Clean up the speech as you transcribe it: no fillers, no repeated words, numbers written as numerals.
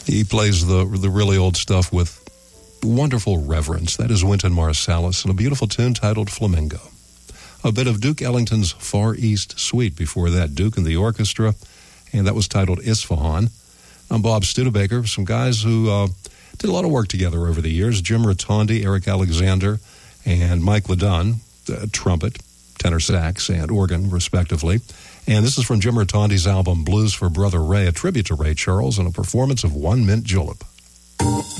He plays the really old stuff with wonderful reverence. That is Wynton Marsalis, and a beautiful tune titled Flamingo. A bit of Duke Ellington's Far East Suite before that, Duke and the Orchestra, and that was titled Isfahan. I'm Bob Studebaker. Some guys who did a lot of work together over the years, Jim Rotondi, Eric Alexander, and Mike LeDun, trumpet, tenor sax, and organ, respectively. And this is from Jim Rotondi's album Blues for Brother Ray, a tribute to Ray Charles and a performance of One Mint Julep.